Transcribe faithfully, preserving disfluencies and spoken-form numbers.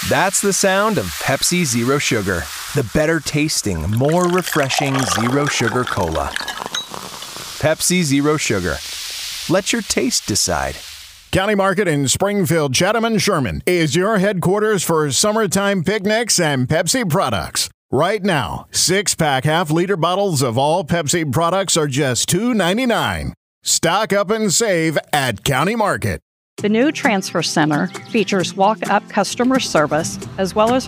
That's the sound of Pepsi Zero Sugar. The better tasting, more refreshing Zero Sugar Cola. Pepsi Zero Sugar. Let your taste decide. County Market in Springfield, Chatham, and Sherman is your headquarters for summertime picnics and Pepsi products. Right now, six-pack half-liter bottles of all Pepsi products are just two ninety-nine. Stock up and save at County Market. The new Transfer Center features walk-up customer service as well as